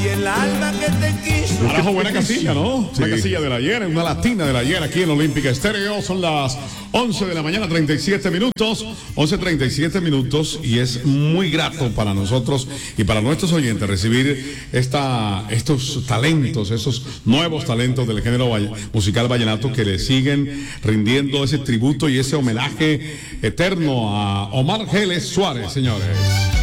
Y el alma que te quiso. Carajo, buena casilla, ¿no? Sí. Una casilla del ayer, una latina del ayer aquí en Olímpica Estéreo. Son las 11 de la mañana, 37 minutos. 11:37 minutos. Y es muy grato para nosotros y para nuestros oyentes recibir estos talentos, esos nuevos talentos del género musical vallenato que le siguen rindiendo ese tributo y ese homenaje eterno a Omar Geles Suárez, señores.